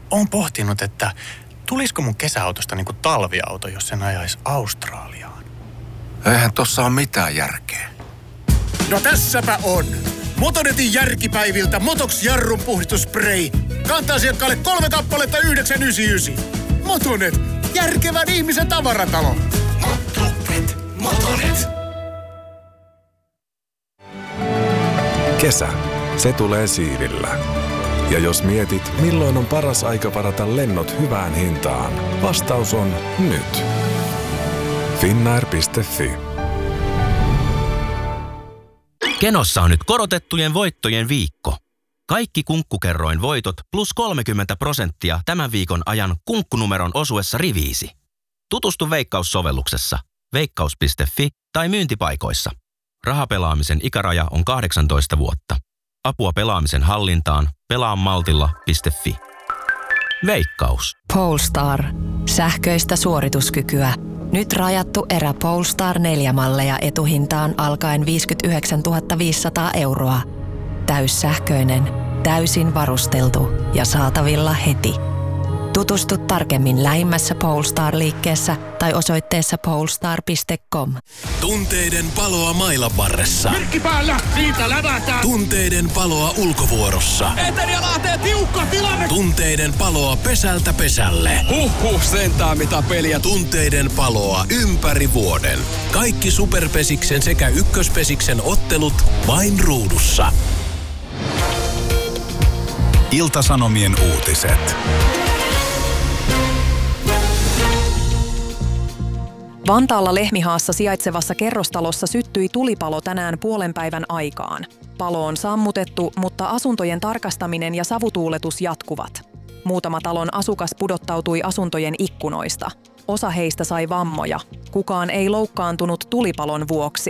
Oon pohtinut, että tulisiko mun kesäautosta niinku talviauto, jos sen ajaisi Australiaan? Eihän tossa ole mitään järkeä. No tässäpä on. Motonetin järkipäiviltä Motox jarrun puhdistusspray. Kanta-asiakkaalle 3 kappaletta 9,99. Motonet, järkevän ihmisen tavaratalo. Motonet. Kesä, se tulee siivillä. Ja jos mietit, milloin on paras aika varata lennot hyvään hintaan, vastaus on nyt. Finnair.fi. Kenossa on nyt korotettujen voittojen viikko. Kaikki Kunkkukerroin voitot plus 30% tämän viikon ajan kunkkunumeron osuessa riviisi. Tutustu Veikkaus-sovelluksessa, veikkaus.fi tai myyntipaikoissa. Rahapelaamisen ikäraja on 18 vuotta. Apua pelaamisen hallintaan pelaamaltilla.fi. Veikkaus. Polestar. Sähköistä suorituskykyä. Nyt rajattu erä Polestar 4-malleja etuhintaan alkaen 59 500 €. Täyssähköinen, täysin varusteltu ja saatavilla heti. Tutustu tarkemmin lähimmässä Polestar-liikkeessä tai osoitteessa polestar.com. Tunteiden paloa mailan varressa. Merkki päällä, siitä lävätään. Tunteiden paloa ulkovuorossa. Etelä lähtee tiukka tilanne. Tunteiden paloa pesältä pesälle. Sentään mitä peliä. Tunteiden paloa ympäri vuoden. Kaikki Superpesiksen sekä Ykköspesiksen ottelut vain ruudussa. Ilta-Sanomien uutiset. Vantaalla Lehmihaassa sijaitsevassa kerrostalossa syttyi tulipalo tänään puolenpäivän aikaan. Palo on sammutettu, mutta asuntojen tarkastaminen ja savutuuletus jatkuvat. Muutama talon asukas pudottautui asuntojen ikkunoista. Osa heistä sai vammoja. Kukaan ei loukkaantunut tulipalon vuoksi.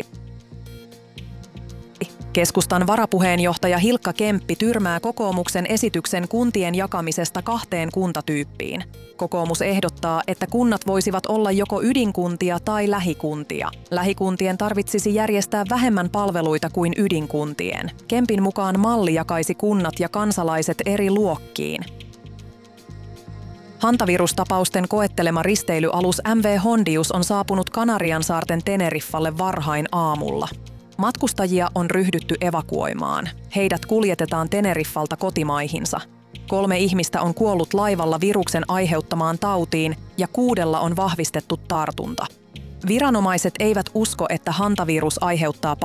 Keskustan varapuheenjohtaja Hilkka Kemppi tyrmää kokoomuksen esityksen kuntien jakamisesta 2 kuntatyyppiin. Kokoomus ehdottaa, että kunnat voisivat olla joko ydinkuntia tai lähikuntia. Lähikuntien tarvitsisi järjestää vähemmän palveluita kuin ydinkuntien. Kempin mukaan malli jakaisi kunnat ja kansalaiset eri luokkiin. Hantavirustapausten koettelema risteilyalus MV Hondius on saapunut Kanariansaarten Teneriffalle varhain aamulla. Matkustajia on ryhdytty evakuoimaan. Heidät kuljetetaan Teneriffalta kotimaihinsa. 3 ihmistä on kuollut laivalla viruksen aiheuttamaan tautiin ja 6 on vahvistettu tartunta. Viranomaiset eivät usko, että hantavirus aiheuttaa